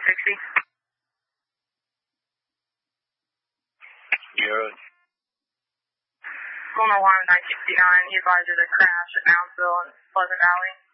960. You're Going alarm 969. He advised of a crash at Moundsville and Pleasant Valley.